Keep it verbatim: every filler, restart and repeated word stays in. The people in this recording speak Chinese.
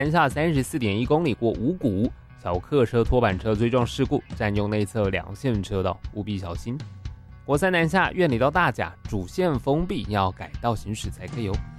南下 三十四点一 公里过五股，小客车拖板车追撞事故，占用内侧两线车道，务必小心。国三南下苑里到大甲主线封闭，要改道行驶才可以哦。